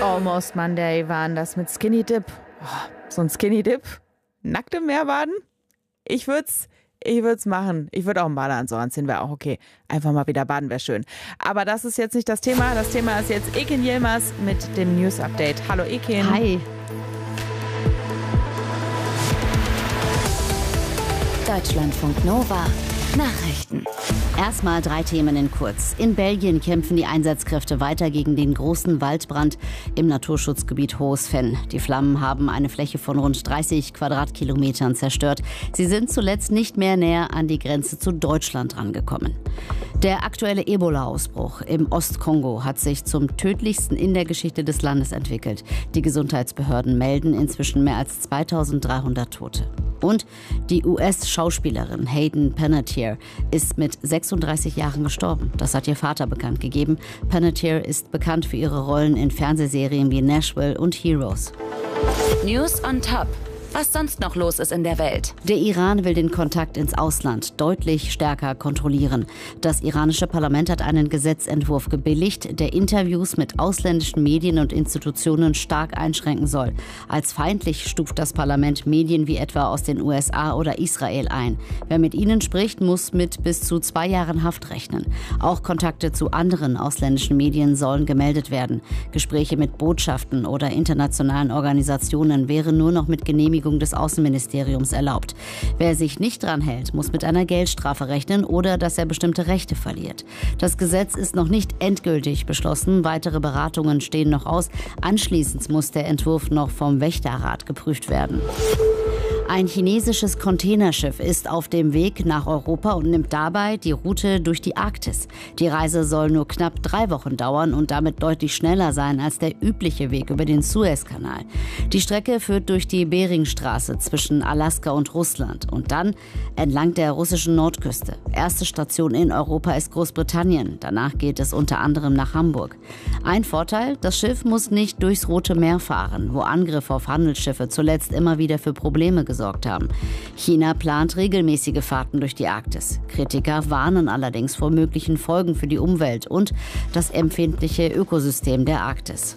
Almost Monday waren das mit Skinny Dip. So ein Skinny Dip? Nackt im Meer baden? Ich würd's machen. Ich würde auch einen Badeanzug anziehen, wäre auch okay. Einfach mal wieder baden wäre schön. Aber das ist jetzt nicht das Thema. Das Thema ist jetzt Ekin Yilmaz mit dem News Update. Hallo Ekin. Hi. Deutschlandfunk Nova. Nachrichten. Erstmal 3 Themen in kurz. In Belgien kämpfen die Einsatzkräfte weiter gegen den großen Waldbrand im Naturschutzgebiet Hohes-Venn. Die Flammen haben eine Fläche von rund 30 Quadratkilometern zerstört. Sie sind zuletzt nicht mehr näher an die Grenze zu Deutschland rangekommen. Der aktuelle Ebola-Ausbruch im Ostkongo hat sich zum tödlichsten in der Geschichte des Landes entwickelt. Die Gesundheitsbehörden melden inzwischen mehr als 2300 Tote. Und die US-Schauspielerin Hayden Panettiere ist mit 36 Jahren gestorben. Das hat ihr Vater bekannt gegeben. Panettiere ist bekannt für ihre Rollen in Fernsehserien wie Nashville und Heroes. News on Top. Was sonst noch los ist in der Welt. Der Iran will den Kontakt ins Ausland deutlich stärker kontrollieren. Das iranische Parlament hat einen Gesetzentwurf gebilligt, der Interviews mit ausländischen Medien und Institutionen stark einschränken soll. Als feindlich stuft das Parlament Medien wie etwa aus den USA oder Israel ein. Wer mit ihnen spricht, muss mit bis zu 2 Jahren Haft rechnen. Auch Kontakte zu anderen ausländischen Medien sollen gemeldet werden. Gespräche mit Botschaften oder internationalen Organisationen wären nur noch mit Genehmigung des Außenministeriums erlaubt. Wer sich nicht dran hält, muss mit einer Geldstrafe rechnen oder dass er bestimmte Rechte verliert. Das Gesetz ist noch nicht endgültig beschlossen. Weitere Beratungen stehen noch aus. Anschließend muss der Entwurf noch vom Wächterrat geprüft werden. Ein chinesisches Containerschiff ist auf dem Weg nach Europa und nimmt dabei die Route durch die Arktis. Die Reise soll nur knapp 3 Wochen dauern und damit deutlich schneller sein als der übliche Weg über den Suezkanal. Die Strecke führt durch die Beringstraße zwischen Alaska und Russland und dann entlang der russischen Nordküste. Erste Station in Europa ist Großbritannien. Danach geht es unter anderem nach Hamburg. Ein Vorteil, das Schiff muss nicht durchs Rote Meer fahren, wo Angriffe auf Handelsschiffe zuletzt immer wieder für Probleme gesorgt haben. China plant regelmäßige Fahrten durch die Arktis. Kritiker warnen allerdings vor möglichen Folgen für die Umwelt und das empfindliche Ökosystem der Arktis.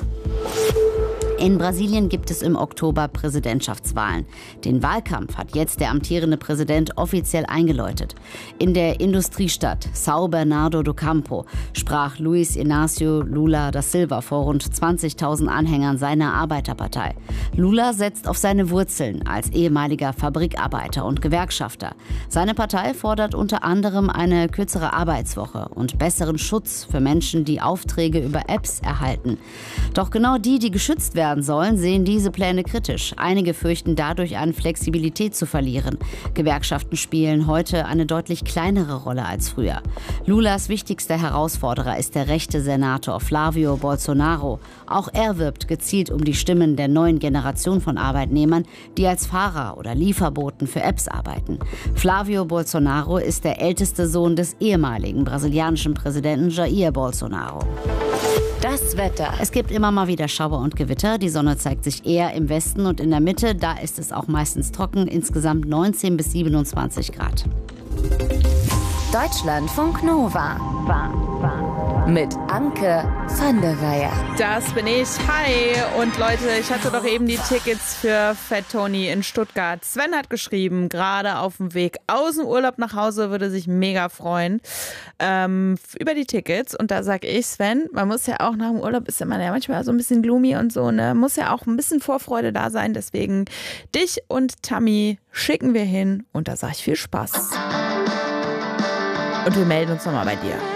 In Brasilien gibt es im Oktober Präsidentschaftswahlen. Den Wahlkampf hat jetzt der amtierende Präsident offiziell eingeläutet. In der Industriestadt São Bernardo do Campo sprach Luiz Inácio Lula da Silva vor rund 20.000 Anhängern seiner Arbeiterpartei. Lula setzt auf seine Wurzeln als ehemaliger Fabrikarbeiter und Gewerkschafter. Seine Partei fordert unter anderem eine kürzere Arbeitswoche und besseren Schutz für Menschen, die Aufträge über Apps erhalten. Doch genau die geschützt werden sollen, sehen diese Pläne kritisch. Einige fürchten dadurch an Flexibilität zu verlieren. Gewerkschaften spielen heute eine deutlich kleinere Rolle als früher. Lulas wichtigster Herausforderer ist der rechte Senator Flávio Bolsonaro. Auch er wirbt gezielt um die Stimmen der neuen Generation von Arbeitnehmern, die als Fahrer oder Lieferboten für Apps arbeiten. Flávio Bolsonaro ist der älteste Sohn des ehemaligen brasilianischen Präsidenten Jair Bolsonaro. Das Wetter. Es gibt immer mal wieder Schauer und Gewitter. Die Sonne zeigt sich eher im Westen und in der Mitte. Da ist es auch meistens trocken. Insgesamt 19 bis 27 Grad. Deutschlandfunk Nova. Mit Anke van der Weyer. Das bin ich. Hi. Und Leute, ich hatte doch eben die Tickets für Fat Tony in Stuttgart. Sven hat geschrieben, gerade auf dem Weg aus dem Urlaub nach Hause, würde sich mega freuen über die Tickets. Und da sag ich, Sven, man muss ja auch nach dem Urlaub, ist ja manchmal so ein bisschen gloomy und so, ne? Muss ja auch ein bisschen Vorfreude da sein. Deswegen dich und Tammy schicken wir hin. Und da sag ich viel Spaß. Und wir melden uns nochmal bei dir.